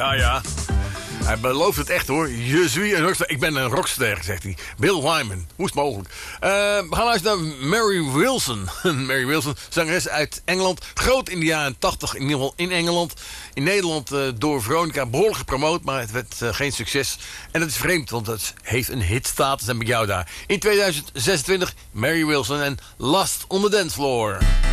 Ja. Hij belooft het echt hoor. Je suis een rockster. Ik ben een rockster, zegt hij. Bill Wyman. Hoe is het mogelijk? We gaan luisteren naar Mary Wilson. Mary Wilson, zangeres uit Engeland. Groot in de jaren 80, in ieder geval in Engeland. In Nederland door Veronica behoorlijk gepromoot, maar het werd geen succes. En dat is vreemd, want het heeft een hitstatus en bij jou daar. In 2026 Mary Wilson en Last on the Dance Floor.